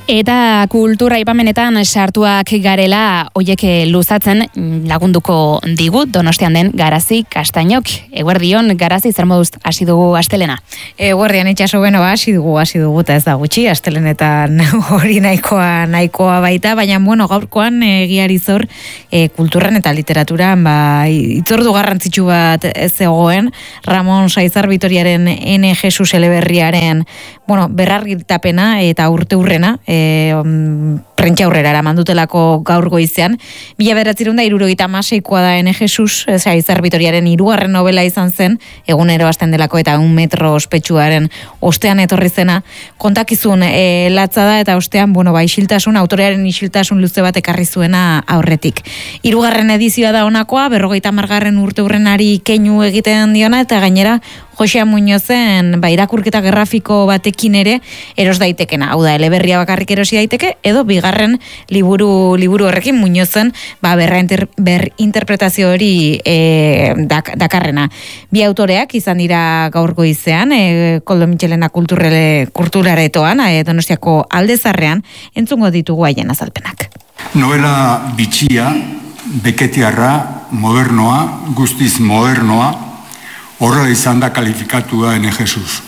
Eta kultura aipamenetan sartuak garela, hoiek luzatzen lagunduko digu Donostian den Garazi Kastainok. Eguerdion, Garazi, zer moduz hasi dugu astelena? Eguerdian itxaso, hasi dugu eta ez da gutxi, astelenetan hori nahikoa baita, baina gaurkoan egiari zor kulturan eta literaturan itzordu garrantzitsu bat zegoen, Ramon Saizar Vitoriaren N. Jesus Eleberriaren berrargitapena eta urteurrena, prentsa aurrera eramandutelako gaur goizean. 1976koa da N. Jesus Saizar Vitoriaren 3. novela izan zen, egunero hasten delako eta 1 metro ospetsuaren ostean etorri zena. Kontakizun latza da eta ostean, isiltasun, autorearen isiltasun luze bat ekarri zuena aurretik. 3. edizioa da honakoa, 50. urteurrenari keinu egiten diona eta gainera Jose Muñozen irakurketa grafiko batekin ere eros daitekena. Hau da, eleberria bakarrik erosi daiteke, edo bigarren liburu horrekin Muñozen berrinterpretazio hori dakarrena. Bi autoreak izan dira gaur goizean, Koldo Mitxelena kulturaretoan, Donostiako Aldezarrean, entzungo ditugu haien azalpenak. Novela bitxia, beketiarra, modernoa, guztiz modernoa, horrela izan da kalifikatua N. Jesus.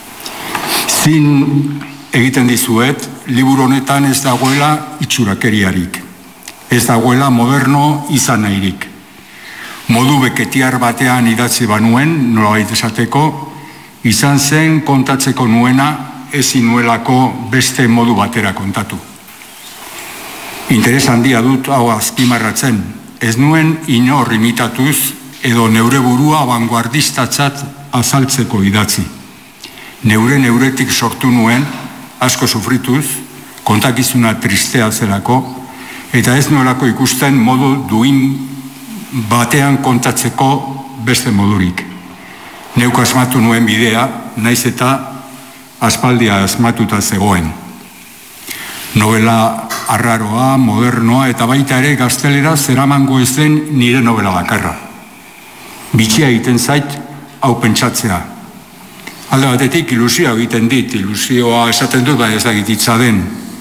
Zin egiten dizuet, liburu honetan ez dagoela itxurakeriarik. Ez dagoela moderno izan nahirik. Modu beketiar batean idatzi banuen, nolabait esateko, izan zen kontatzeko nuena ezin nuelako beste modu batera kontatu. Interes handia dut hau azpimarratzen, ez nuen inor imitatuz edo neure burua vanguardistatzat azaltzeko idatzi. Neuretik sortu nuen, asko sufrituz, kontakizuna tristea zelako, eta ez nuelako ikusten modu duin batean kontatzeko beste modurik. Neuk asmatu nuen bidea, naiz eta aspaldia asmatuta zegoen. Novela arraroa, modernoa eta baita ere gaztelera zeramango ez den nire novela bakarra. Bitxia egiten zait, hau pentsatzea. Alde batetik ilusioa egiten dit, ilusioa esaten dut, ez da egititza den.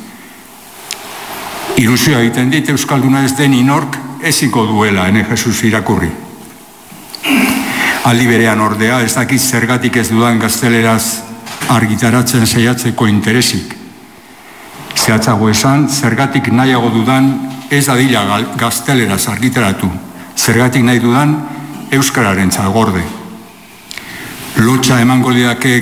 Ilusioa egiten dit, euskalduna ez den inork eziko duela, N. Jesus irakurri. Aldi berean ordea, ez dakit zergatik ez dudan gazteleraz argitaratzen saiatzeko interesik. Zehatzago esan, zergatik nahiago dudan ez dadila gazteleraz argitaratu. Zergatik nahi dudan euskararen gorde. Lotxa emango lidake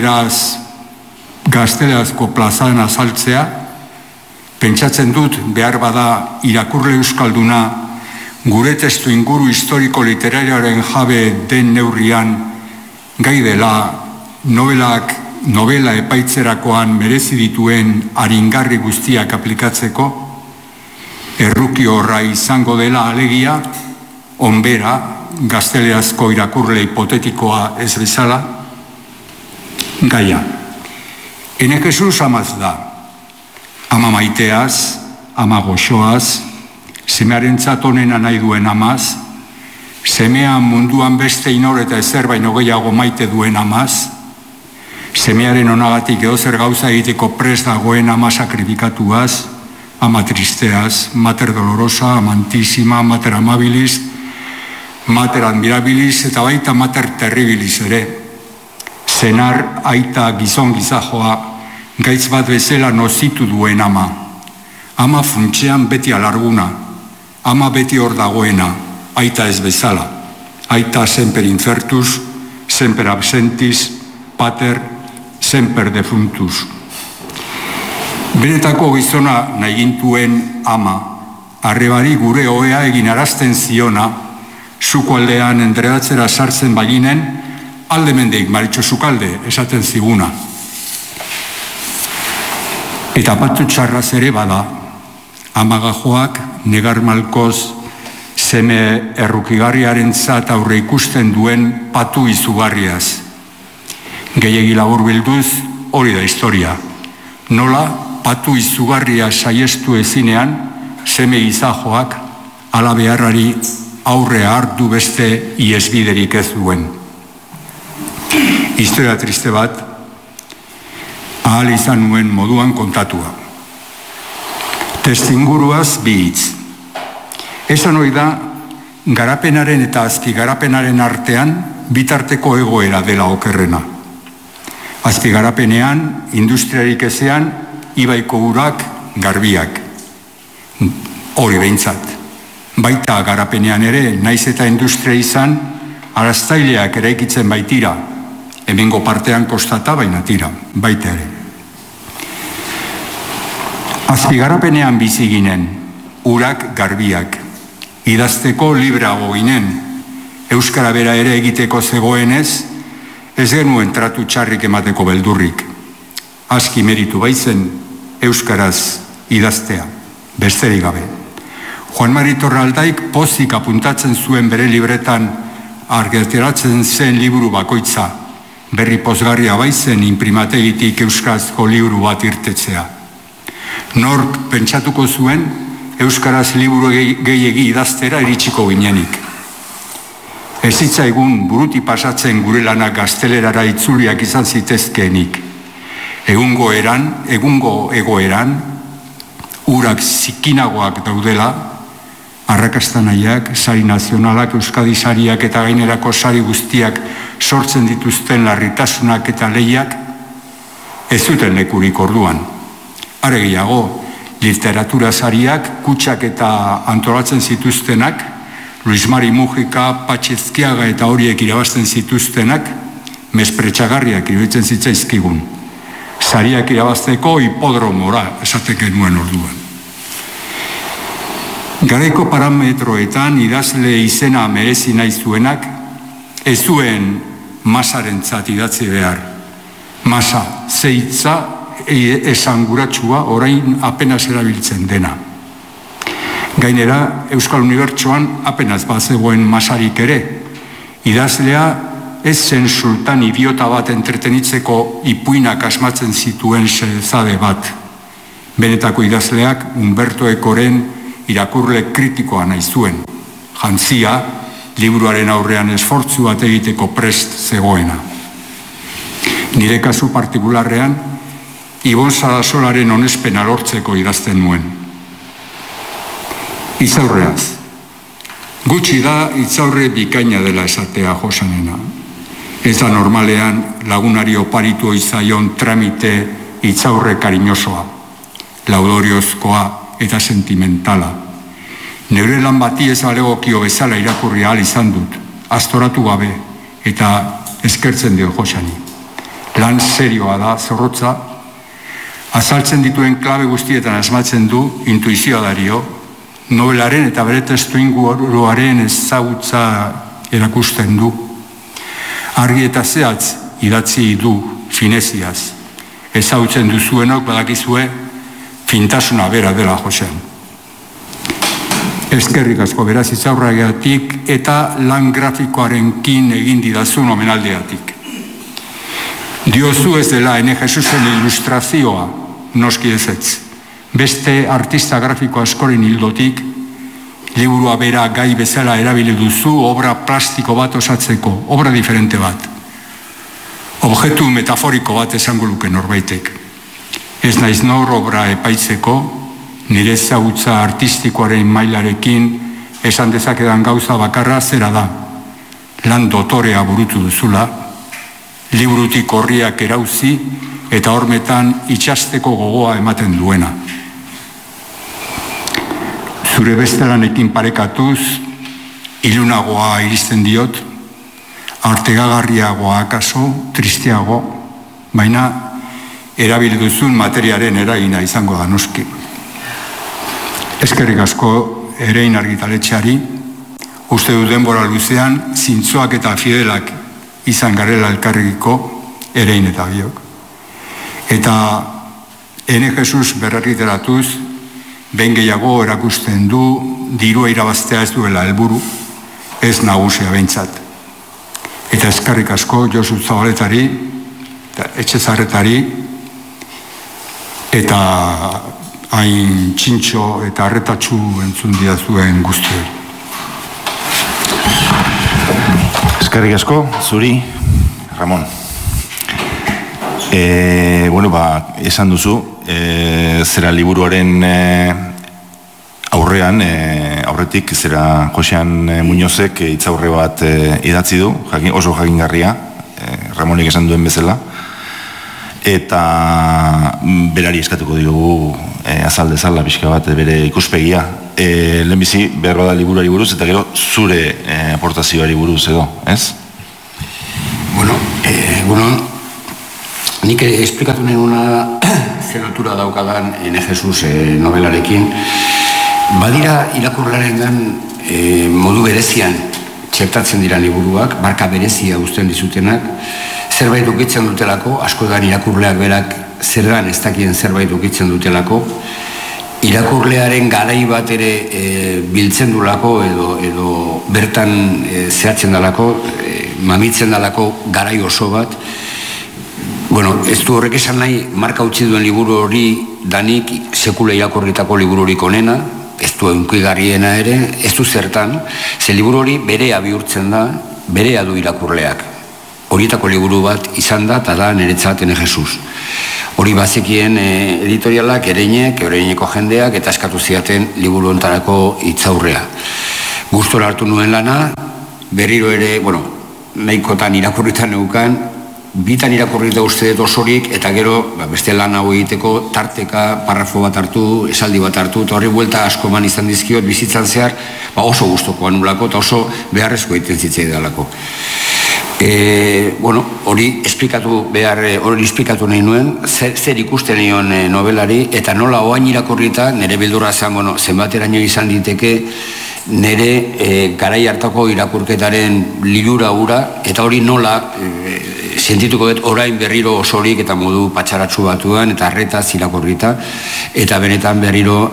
gaztelerazko plazan azaltzea, pentsatzen dut behar bada irakurle euskalduna gure testu inguru historiko literarioaren jabe den neurrian gai dela novela epaitzerakoan merezi dituen aringarri guztiak aplikatzeko, erruki horra izango dela alegia, onbera, gaztelerazko irakurle hipotetikoa ez bezala, gaia. N. Jesus amaz da. Ama maiteaz, ama goxoaz, semearentzat onena nahi duen amaz, semea munduan beste inor eta ezer baino gehiago maite duen amaz, semearen onagatik edozer gauza egiteko prest dagoen ama sakrifikatuaz, ama tristeaz, mater dolorosa, amantísima, mater amabilis, mater admirabilis eta baita mater terribilis ere. Senar, aita, gizon gizajoa, gaitz bat bezala nozitu duen ama. Ama funtsean beti alarguna, ama beti hor dagoena, aita ez bezala. Aita semper incertus, semper absentis, pater, semper defuntus. Benetako gizona nahi gintuen ama, arrebari gure ohea egin arazten ziona, zuko aldean entredatzera sartzen balinen, alde mendeik maritxo zukalde esaten ziguna. Eta patu txarraz ere bada, amagajoak negar malkoz seme errukigarriaren zat aurre ikusten duen patu izugarriaz. Gehiegi labur bilduz, hori da historia. Nola, patu izugarria saiestu ezinean, seme izajoak, ala beharrari aurre hartu beste iesbiderik ez duen. Historia triste bat, ahal izan nuen moduan kontatua. Testuinguruaz bi hitz. Esan ohi da, garapenaren eta azpigarapenaren artean bitarteko egoera dela okerrena. Azpigarapenean, industriarik ezean, ibaiko urak garbiak. Hori behintzat. Baita garapenean ere, naiz eta industria izan, araztaileak eraikitzen baitira. Hemengo partean kostata baina tira, baita ere. Azpigarapenean bizi ginen, urak garbiak. Idazteko librago ginen, euskara bera ere egiteko zegoenez, ez genuen tratu txarrik emateko beldurrik. Aski meritu baitzen euskaraz idaztea, besterik gabe. Juan Mari Torraldaik pozik apuntatzen zuen bere libretan argitaratzen zen liburu bakoitza, berri pozgarria baitzen inprimategitik euskarazko liburu bat irtetzea. Nork pentsatuko zuen euskaraz liburu gehiegi idaztera iritsiko ginenik. Ez zitzaigun buruti pasatzen gure lanak gaztelerara itzuliak izan zitezkeenik. Egungo egoeran, urak zikinagoak daudela, arrakastanaiak, sari nazionalak, Euskadi sariak eta gainerako sari guztiak sortzen dituzten larritasunak eta lehiak, ez zuten lekurik orduan. Are gehiago, literatura sariak, kutsak eta antolatzen zituztenak, Luis Mari Mujika, Patxezkiaga eta horiek irabazten zituztenak, mespretxagarriak iruditzen zitzaizkigun. Sariak irabazteko hipodromora esateke nuen orduan. Garaiko parametroetan idazle izena merezi nahi zuenak, ez zuen masarentzat idatzi behar. Masa, zeitza, esanguratsua, orain apenas erabiltzen dena. Gainera, Euskal Unibertsoan apenas bazegoen masarik ere. Idazlea ez zen sultan idiota bat entretenitzeko ipuinak asmatzen zituen zade bat. Benetako idazleak Humberto Ecoren irakurle kritikoa nahi zuen. Jantzia, liburuaren aurrean esfortzu bat egiteko prest zegoena. Nire kasu partikularrean, Ibon Sarasolaren onespena lortzeko idazten nuen. Itzaurreaz. Gutxi da itzaurre bikaina dela esatea Josanena. Ez da normalean lagunari oparitu izaion tramite itzaurre kariñosoa, laudoriozkoa eta sentimentala. Neure lan bati ez alegokio bezala irakurri ahal izan dut, astoratu gabe eta eskertzen dio Josani. Lan serioa da, zorrotza, azaltzen dituen klabe guztietan asmatzen du intuizioa dario, nobelaren eta bere testuinguruaren ezagutza erakusten du. Argi eta zehatz idatzi du fineziaz. Ezagutzen duzuenok badakizue fintasuna bera dela Josean. Eskerrik asko beraz itzaurragatik eta lan grafikoarenkin egin didazun omenaldiatik. Diozu ez dela Ene Jesusen ilustrazioa, noski ezetz. Beste artista grafiko askoren hildotik, liburua bera gai bezala erabili duzu obra plastiko bat osatzeko, obra diferente bat. Objektu metaforiko bat esango luke norbaitek. Ez naiz nor obra epaitzeko, nire ezagutza artistikoaren mailarekin esan dezakedan gauza bakarra zera da. Lan dotorea burutu duzula, liburutik horriak erauzi eta hormetan itxasteko gogoa ematen duena. Zure beste lanekin parekatuz, ilunagoa iristen diot, artegagarriagoa akaso, tristeago, baina erabil duzun materiaren eragina izango da noski. Eskerrik asko Erein argitaletxeari, uste du denbora luzean, zintzoak eta fidelak izan garela elkarrikiko Erein eta biok. Eta Ene Jesus berrargiteratuz, behin gehiago erakusten du dirua irabaztea ez duela helburu, ez nagusia behintzat. Eta eskerrik asko Josu Zabaletari, Etxezarretari, eta hain txintxo eta arretatxu entzun diazuen guztioi. Eskerrik asko, zuri, Ramon. Esan duzu, zera liburuaren aurrean, aurretik zera Josean Muñozek hitzaurre bat idatzi du, oso jakingarria, Ramonek esan duen bezala, eta berari eskatuko diogu azaldezala pixka bat bere ikuspegia. Lehenbizi behar bada liburuari buruz, eta gero zure aportazioari buruz edo, ez? Bueno, nik esplikatu nahi una zer lotura daukadan Ene Jesus novelarekin. Badira irakurlarengan modu berezian txertatzen dira liburuak, marka berezia uzten dizutenak, zerbait ukitzen dutelako, askotan irakurleak berak zergan ez dakien zerbait ukitzen dutelako, irakurlearen garai bat ere biltzen dulako edo bertan zehatzen dalako, mamitzen dalako garai oso bat. Bueno, ez du horrek esan nahi, marka utzi duen liburu hori danik sekula irakurritako libururik onena, ez du eunkigarriena ere, ez du zertan, ze liburu hori berea bihurtzen da, berea du irakurleak. Horietako liburu bat izan da, eta da niretzat Ene Jesus. Hori bazekien editorialak, Ereineko jendeak, eta eskatu ziaten liburu ontarako hitzaurrea. Gustora hartu nuen lana, berriro ere, nahikotan irakurritan neukan, bitan irakurrita uste dut osorik, eta gero beste lan hau egiteko tarteka, parrafo bat hartu, esaldi bat hartu, eta horri buelta asko man izan dizkiot bizitzan zehar, oso gustokoa nulako, eta oso beharrezko egiten zitzai dalako. Hori esplikatu nahi nuen, zer ikusten nion novelari, eta nola oain irakurrita, nire bildurra zen, zenbateraino izan diteke, nire garai hartako irakurketaren lilura ura, eta hori nola sentituko dut orain berriro osorik eta modu patxaratsu batuan, eta arretaz irakurrita, eta benetan berriro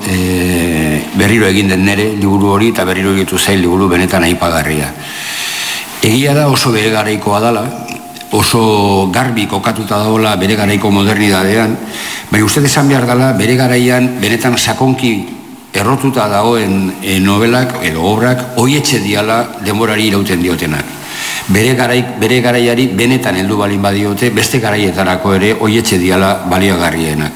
egin den nire liburu hori, eta berriro egitu zail liburu benetan aipagarria. Egia da oso bere garaikoa dela, oso garbi kokatuta daola bere garaiko modernidadean, baina uste esan behar dela bere garaian benetan sakonki errotuta dagoen novelak edo obrak hoietxe diala denborari irauten diotenak. Bere garaiari benetan heldu balin badiote, beste garaietarako ere hoietxe diala baliagarrienak.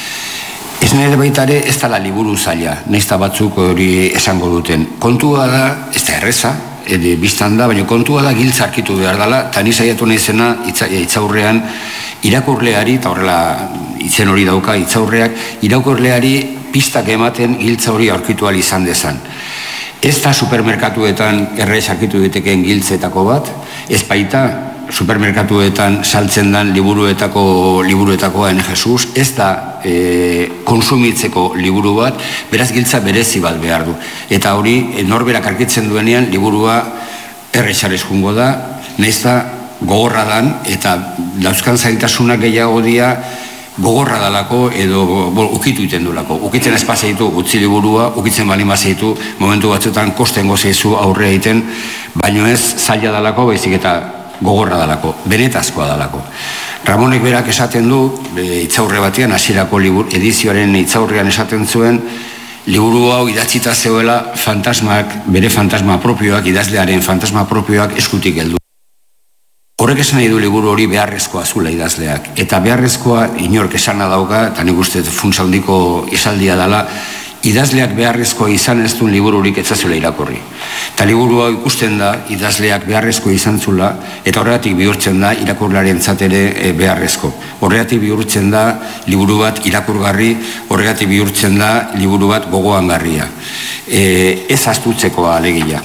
Ez nire baitare ez dela liburu zaila, nahiz eta batzuk hori esango duten. Kontua da, ez da erreza, biztan da, baina kontua da giltza arkitu behar dela, eta ni saiatu nahizena hitzaurrean irakurleari, eta horrela itzen hori dauka hitzaurreak, irakurleari pistak ematen giltza hori aurkitu ahal izan dezan. Ez da supermerkatuetan errez arkitu ditekeen giltzetako bat, ez baita supermerkatuetan saltzen dan liburuetakoa Ene Jesus, ez da konsumitzeko liburu bat, beraz giltza berezi bat behar du. Eta hori norberak arkitzen duenean liburua errexarez jungo da, nahiz da gogorra dan, eta dauzkan zailtasunak gehiago dia gogorra dalako edo ukitu iten dulako. Ukitzen ez paseitu utzi liburua, ukitzen balin bazeitu momentu batzutan kostengo zeizu aurre egiten, baino ez zaila dalako, baizik eta gogorra dalako, benetazkoa dalako. Ramonek berak esaten du, hitzaurre batean, hasierako edizioaren hitzaurrean esaten zuen, liburu hau idatzita zegoela fantasmak, bere fantasma propioak, idazlearen fantasma propioak eskutik heldu. Horrek esan nahi du liburu hori beharrezkoa zula idazleak, eta beharrezkoa inork esana dauka, eta nik uste funtsa handiko esaldia dela, idazleak beharrezkoa izan ez duen libururik etzazuela irakurri. Eta liburu hau ikusten da, idazleak beharrezkoa izan zula, eta horregatik bihurtzen da irakurlaren zatere beharrezko. Horregatik bihurtzen da liburu bat irakurgarri, horregatik bihurtzen da liburu bat gogoangarria. Ez astutzeko alegia.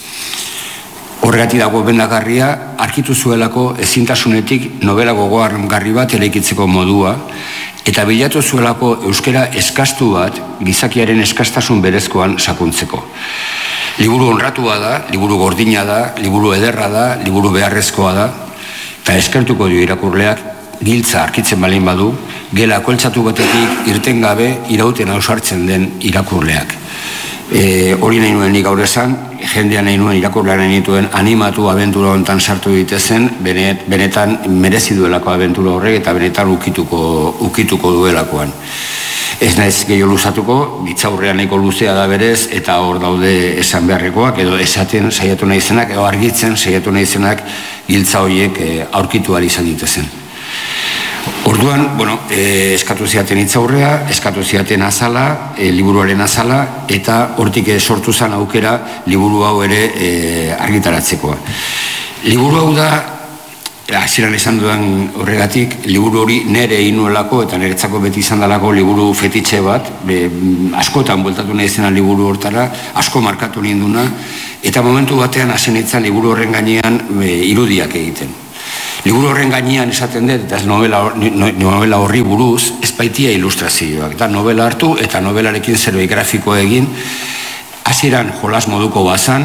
Horregatik dago bendagarria, arkitu zuelako ezintasunetik novela gogoangarri bat eraikitzeko modua, eta bilatu zuelako euskera eskastu bat gizakiaren eskastasun berezkoan sakontzeko. Liburu honratua da, liburu gordina da, liburu ederra da, liburu beharrezkoa da, eta eskertuko dio irakurleak giltza arkitzen balin badu, gela koltzatu batetik irten gabe irauten ausartzen den irakurleak. Hori nahi nuen nik gaur esan, jendean nahi nuen irakurlean nahi nituen animatu abentura honetan sartu ditezen, benetan merezi duelako abentura horrek eta benetan ukituko duelakoan. Ez naiz gehiago luzatuko, hitzaurrean nahiko luzea da berez, eta hor daude esan beharrekoak, edo esaten saiatu nahi zenak, edo argitzen saiatu nahi zenak giltza horiek aurkitu ahal izan ditezen. Orduan, eskatu ziaten hitzaurrea, eskatu ziaten azala, liburuaren azala, eta hortik sortu zen aukera liburu hau ere argitaratzekoa. Liburu hau da, hasieran esan dudan horregatik, liburu hori nere egin nuelako eta niretzako beti izan dalako liburu fetitxe bat, askotan bueltatu nahi zena liburu hortara, asko markatu ninduna, eta momentu batean hasi nintzen liburu horren gainean irudiak egiten. Liburu horren gainean esaten dut, eta ez novela horri buruz, ez baitia ilustrazioak. Eta novela hartu eta novelarekin zerbait grafikoa egin, hasieran jolas moduko bazan,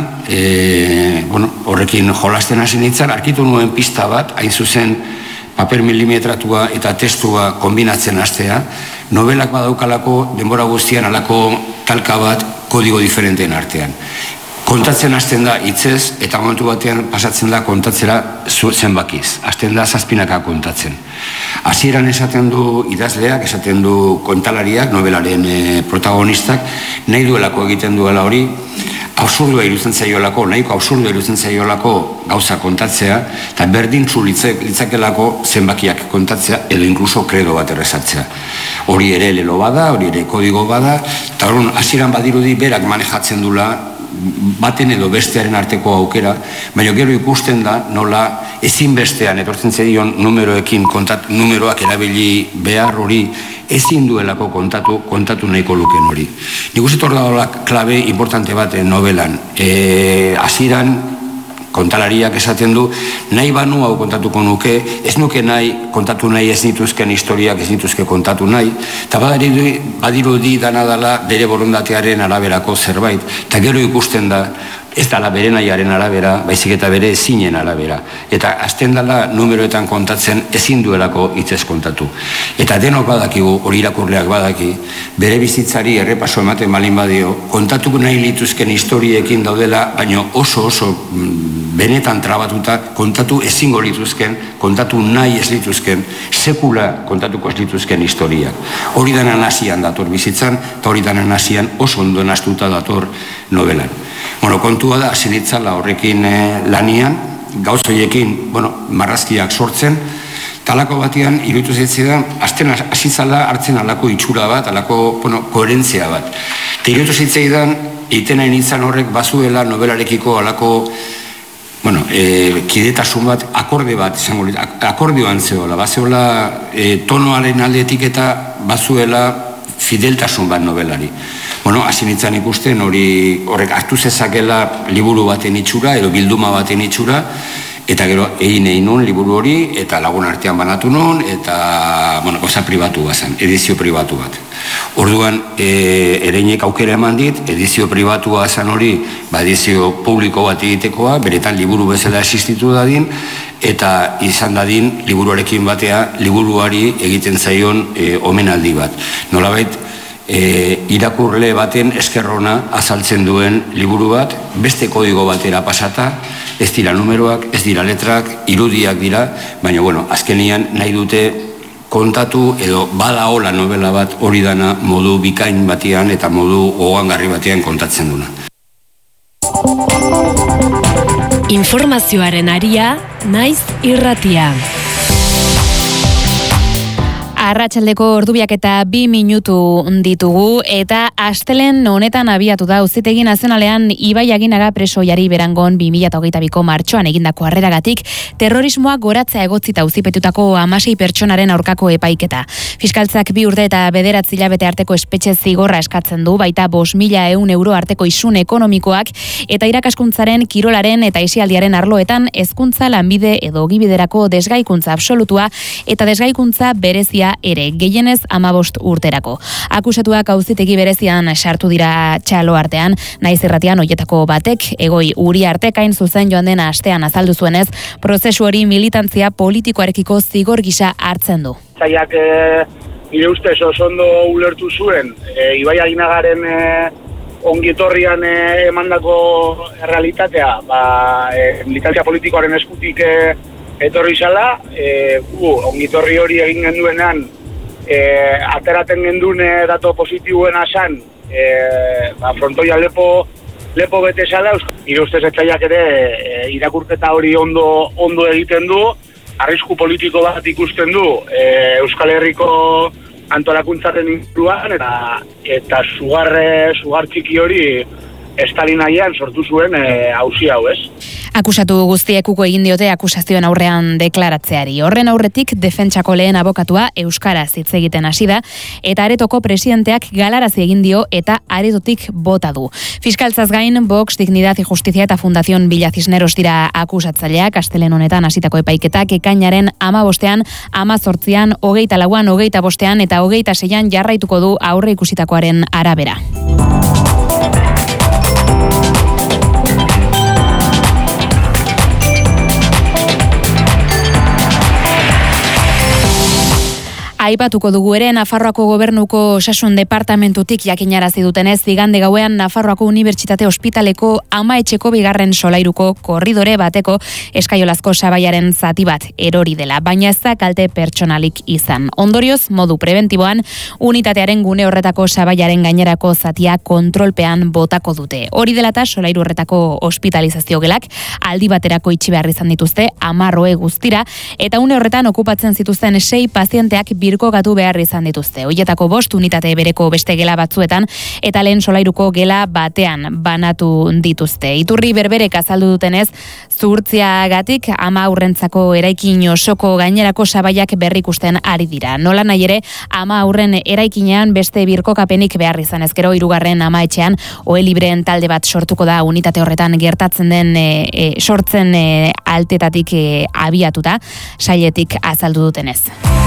horrekin jolasten hasi nintzen, arkitu nuen pista bat, hain zuzen paper milimetratua eta testua kombinatzen hastea, novelak badaukalako denbora guztian alako talka bat kodigo diferenteen artean. Kontatzen hasten da hitzez, eta momentu batean pasatzen da kontatzera zenbakiz. Hasten da zazpinaka kontatzen. Hasieran esaten du idazleak, esaten du kontalariak, novelaren protagonistak, nahi duelako egiten duela hori, absurdua iruditzen zaiolako, nahiko absurdua iruditzen zaiolako gauza kontatzea, eta berdintzu litzakelako zenbakiak kontatzea, edo inkluso kredo bat errezatzea. Hori ere lelo bada, hori ere kodigo bada, eta hori hasieran badirudi berak manejatzen dula, baten edo bestearen arteko aukera, baina gero ikusten da nola ezinbestean etortzen zedion numeroak erabili behar hori ezin duelako kontatu nahiko luken hori. Nik uste hor da klabe importante bat novelan. Hasieran kontalariak esaten du, nahi banu hau kontatuko nuke, ez nuke nahi kontatu nahi ez nituzken historiak ez nituzke kontatu nahi, eta badirudi dana dala bere borondatearen araberako zerbait, eta gero ikusten da, ez dala bere nahiaren arabera, baizik eta bere ezinen arabera. Eta azten dala numeroetan kontatzen ezin duelako hitzez kontatu. Eta denok badakigu, hori irakurleak badaki, bere bizitzari errepaso ematen balin badio, kontatuko nahi lituzken historiekin daudela, baina oso benetan trabatuta kontatu ezingo lituzken, kontatu nahi ez lituzken, sekula kontatuko ez lituzken historiak. Hori danan hasian dator bizitzan, eta hori danan hasian oso ondoen astuta dator novelan. Kontua da, hasi nitzala horrekin lanian, gauzoiekin, marrazkiak sortzen, talako batean iruditu zitzaidan, hasi zala hartzen alako itxura bat, alako koherentzia bat. Eta iruditu zitzaidan, egiten nahi nintzen horrek bazuela novelarekiko alako kidetasun bat, akorde bat, akordioan zehola, bazeola tonoaren aldetik eta bazuela fideltasun bat novelari. Hasi nintzen ikusten horrek hartu zezakela liburu baten itxura, edo bilduma baten itxura, eta gero egin nun liburu hori, eta lagun artean banatu nun, eta gauza pribatu bazan, edizio pribatu bat. Orduan, ereinek aukera eman dit, edizio pribatua zan hori, edizio publiko bat egitekoa, beretan liburu bezala existitu dadin, eta izan dadin liburuarekin batea, liburuari egiten zaion omenaldi bat. Nolabait, irakurle baten eskerrona azaltzen duen liburu bat, beste kodigo batera pasata, ez dira numeroak, ez dira letrak, irudiak dira, baina azkenian nahi dute kontatu edo bada hola novela bat hori dana modu bikain batean eta modu gogoangarri batean kontatzen duna. Informazioaren aria, naiz irratia. Arratsaldeko ordubiak eta 2 minutu ditugu, eta astelen honetan abiatu da Auzitegi Nazionalean Ibai Aginaga presoiari Berangon 2022ko martxoan egindako harreragatik terrorismoa goratzea egotzita auzipetutako 16 pertsonaren aurkako epaiketa. Fiskaltzak 2 urte eta 9 hilabete arteko espetxe zigorra eskatzen du, baita 5.100 euro arteko isun ekonomikoak, eta irakaskuntzaren, kirolaren eta aisialdiaren arloetan hezkuntza, lanbide edo ogibiderako desgaikuntza absolutua eta desgaikuntza berezia ere, gehienez 15 urterako. Akusatuak auzitegi berezian sartu dira txalo artean, naiz irratian hoietako batek, Egoi Uriartek hain zuzen joan den astean azaldu zuenez, prozesu hori militantzia politikoarekiko zigor gisa hartzen du. Zaiak nire ustez oso ondo ulertu zuen, Ibai Aginagaren ongietorrian emandako realitatea, militantzia politikoaren eskutik etorri zala, ongitorri hori egin genduenan, ateraten gendun dato positiboen asan, frontoia lepo bete zala, nire ustez etxaiak ere irakurketa hori ondo egiten du, arrisku politiko bat ikusten du Euskal Herriko antolakuntzaren inguruan eta sugar txiki hori Stalin nahian sortu zuen auzi hau, ez? Akusatu guztiek uko egin diote akusazioen aurrean deklaratzeari. Horren aurretik defentsako lehen abokatua euskaraz hitz egiten hasi da eta Aretoko presidenteak galarazi egin dio eta Aretotik bota du. Fiskaltzaz gain Vox, Dignidad y Justicia eta Fundación Villa Cisneros dira akusatzaileak. Astelehen honetan hasitako epaiketak ekainaren 15ean, 18ean, 24ean, 25ean eta 26ean jarraituko du aurre ikusitakoaren arabera. Aipatuko dugu ere Nafarroako Gobernuko Osasun Departamentutik jakinarazi dutenez, igande gauean Nafarroako Unibertsitate Ospitaleko Amaetxeko bigarren solairuko korridore bateko eskaiolazko sabaiaren zati bat erori dela, baina ez da kalte pertsonalik izan. Ondorioz, modu prebentiboan, unitatearen gune horretako sabaiaren gainerako zatia kontrolpean botako dute. Hori dela eta solairu horretako hospitalizazio gelak aldi baterako itxi behar izan dituzte 10 guztira, eta une horretan okupatzen zituzten 6 pazienteak birkokatu behar izan dituzte. Hoietako 5 unitate bereko beste gela batzuetan eta lehen solairuko gela batean banatu dituzte. Iturri berberek azaldu dutenez, zuhurtziagatik 10 haurrentzako eraikin osoko gainerako sabaiak berrikusten ari dira. Nola nahi ere, 10 haurren eraikinean beste birkokapenik behar izan ezkero 3. amaetxean ohe libreen talde bat sortuko da unitate horretan gertatzen den sortzen altetatik abiatuta, sailetik azaldu dutenez.